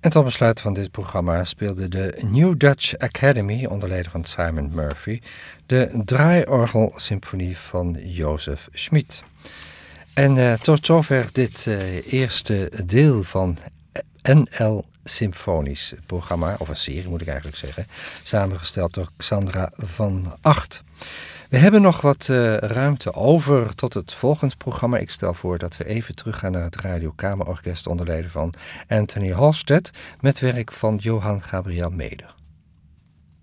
En tot besluit van dit programma speelde de New Dutch Academy, onder leiding van Simon Murphy, de draaiorgelsymfonie van Jozef Schmid. En tot zover dit eerste deel van NL Symfonisch, het programma, of een serie moet ik eigenlijk zeggen, samengesteld door Xandra van Acht. We hebben nog wat ruimte over tot het volgende programma. Ik stel voor dat we even teruggaan naar het Radiokamerorkest onder leiding van Anthony Halstead met werk van Johann Gabriel Meder.